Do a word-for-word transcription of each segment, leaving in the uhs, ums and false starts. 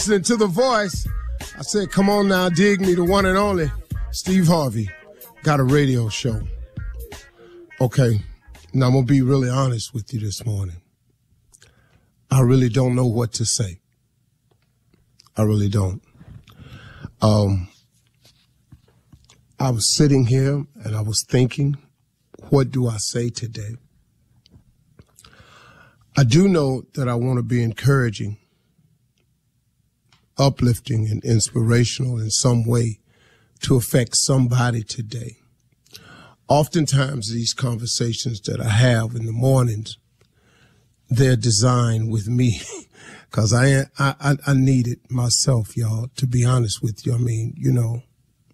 Listening to The Voice, I said, come on now, dig me, the one and only Steve Harvey. Got a radio show. Okay, now I'm going to be really honest with you this morning. I really don't know what to say. I really don't. Um, I was sitting here and I was thinking, what do I say today? I do know that I want to be encouraging, uplifting, and inspirational in some way to affect somebody today. Oftentimes these conversations that I have in the mornings, they're designed with me because I, I, I need it myself, y'all, to be honest with you. I mean, you know,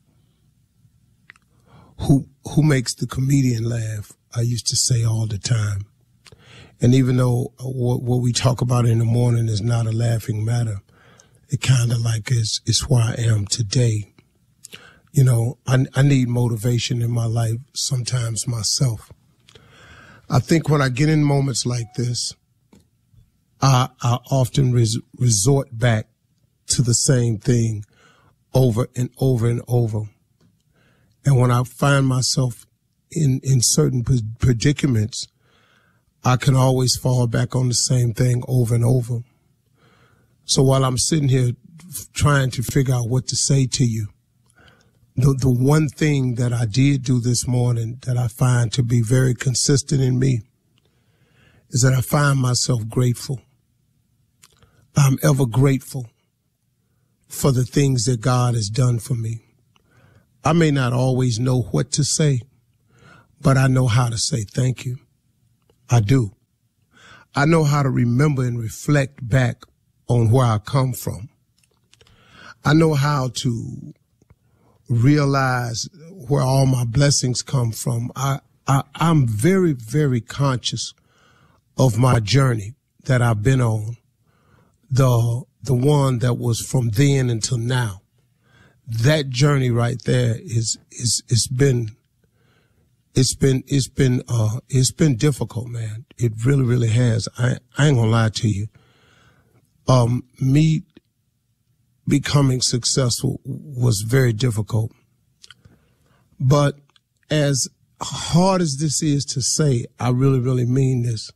who, who makes the comedian laugh? I used to say all the time. And even though what, what we talk about in the morning is not a laughing matter, it kind of like is, is where I am today. You know, I, I need motivation in my life sometimes myself. I think when I get in moments like this, I, I often res, resort back to the same thing over and over and over. And when I find myself in, in certain predicaments, I can always fall back on the same thing over and over. So while I'm sitting here trying to figure out what to say to you, the, the one thing that I did do this morning that I find to be very consistent in me is that I find myself grateful. I'm ever grateful for the things that God has done for me. I may not always know what to say, but I know how to say thank you. I do. I know how to remember and reflect back on where I come from. I know how to realize where all my blessings come from. I, I, I'm very, very conscious of my journey that I've been on, the, the one that was from then until now. That journey right there is, is, it's been, it's been, it's been, uh, it's been difficult, man. It really, really has. I, I ain't gonna lie to you. Um, me becoming successful was very difficult. But as hard as this is to say, I really, really mean this.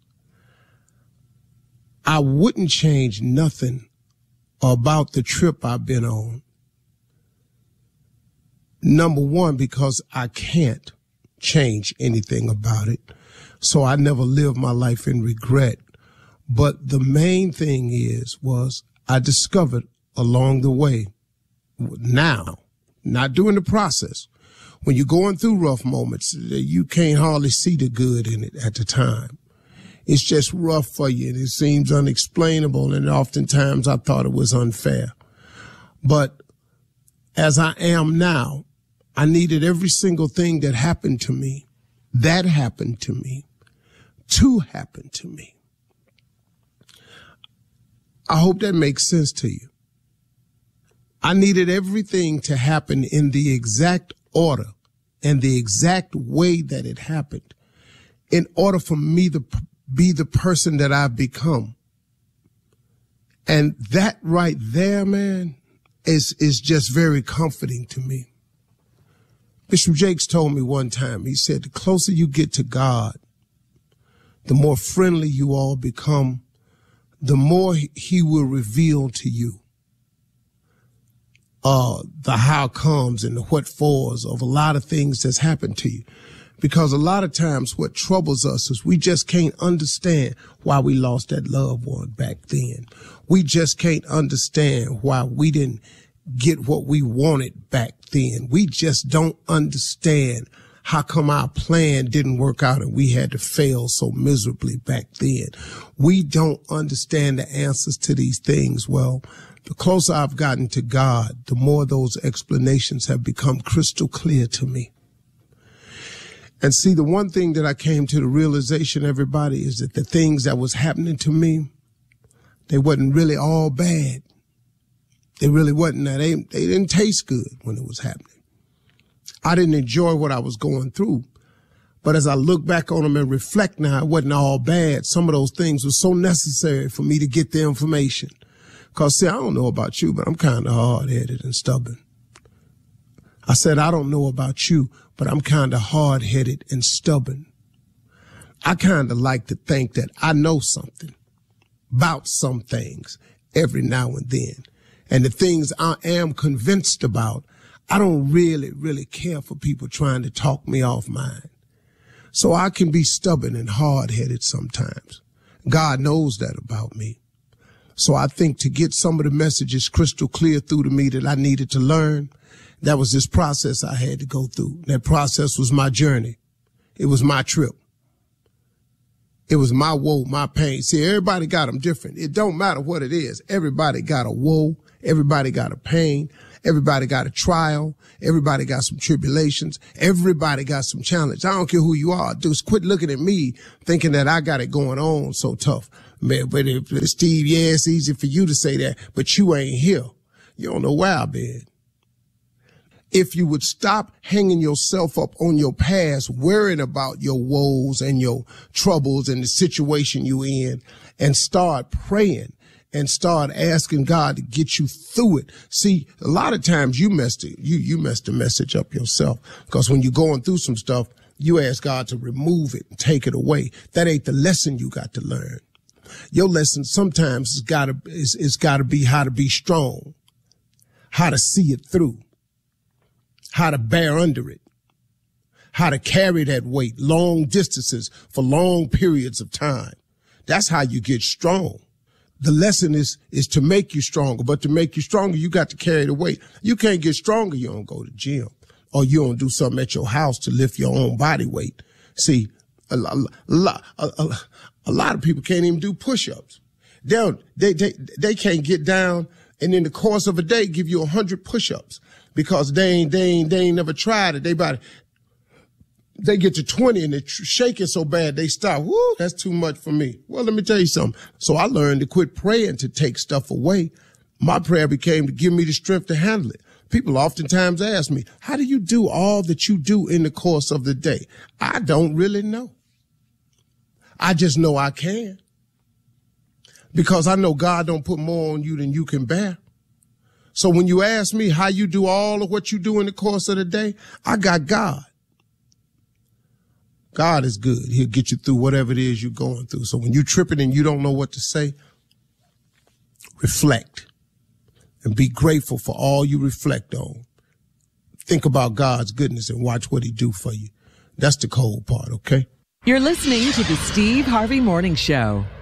I wouldn't change nothing about the trip I've been on. Number one, because I can't change anything about it. So I never lived my life in regret. But the main thing is, was I discovered along the way, now, not during the process, when you're going through rough moments, you can't hardly see the good in it at the time. It's just rough for you, and it seems unexplainable, and oftentimes I thought it was unfair. But as I am now, I needed every single thing that happened to me, that happened to me, to happen to me. I hope that makes sense to you. I needed everything to happen in the exact order and the exact way that it happened in order for me to be the person that I've become. And that right there, man, is, is just very comforting to me. Bishop Jakes told me one time, he said, the closer you get to God, the more friendly you all become, the more he will reveal to you uh the how comes and the what fors of a lot of things that's happened to you. Because a lot of times what troubles us is we just can't understand why we lost that loved one back then. We just can't understand why we didn't get what we wanted back then. We just don't understand how come our plan didn't work out and we had to fail so miserably back then. We don't understand the answers to these things. Well, the closer I've gotten to God, the more those explanations have become crystal clear to me. And see, the one thing that I came to the realization, everybody, is that the things that was happening to me, they wasn't really all bad. They really wasn't. They, they didn't taste good when it was happening. I didn't enjoy what I was going through. But as I look back on them and reflect now, it wasn't all bad. Some of those things were so necessary for me to get the information. Cause see, I don't know about you, but I'm kind of hard-headed and stubborn. I said, I don't know about you, but I'm kind of hard-headed and stubborn. I kind of like to think that I know something about some things every now and then. And the things I am convinced about, I don't really, really care for people trying to talk me off mine. So I can be stubborn and hard-headed sometimes. God knows that about me. So I think to get some of the messages crystal clear through to me that I needed to learn, that was this process I had to go through. That process was my journey. It was my trip. It was my woe, my pain. See, everybody got them different. It don't matter what it is. Everybody got a woe. Everybody got a pain. Everybody got a trial. Everybody got some tribulations. Everybody got some challenge. I don't care who you are. Just quit looking at me thinking that I got it going on so tough. Man, but if, Steve, yeah, it's easy for you to say that, but you ain't here. You don't know where I've been. If you would stop hanging yourself up on your past, worrying about your woes and your troubles and the situation you in, and start praying and start asking God to get you through it. See, a lot of times you messed it, you, you messed the message up yourself, because when you're going through some stuff, you ask God to remove it and take it away. That ain't the lesson you got to learn. Your lesson sometimes has gotta, is, is gotta be how to be strong, how to see it through, how to bear under it, how to carry that weight long distances for long periods of time. That's how you get strong. The lesson is, is to make you stronger, but to make you stronger, you got to carry the weight. You can't get stronger. You don't go to gym, or you don't do something at your house to lift your own body weight. See, a lot, a lot, a, a, a lot of people can't even do push-ups. They don't, they, they, they can't get down and in the course of a day give you a hundred push-ups because they ain't, they ain't, they ain't never tried it. They about, they get to twenty and they're shaking so bad they stop. Woo, that's too much for me. Well, let me tell you something. So I learned to quit praying to take stuff away. My prayer became to give me the strength to handle it. People oftentimes ask me, how do you do all that you do in the course of the day? I don't really know. I just know I can. Because I know God don't put more on you than you can bear. So when you ask me how you do all of what you do in the course of the day, I got God. God is good. He'll get you through whatever it is you're going through. So when you're tripping and you don't know what to say, reflect and be grateful for all you reflect on. Think about God's goodness and watch what he do for you. That's the cold part, okay? You're listening to the Steve Harvey Morning Show.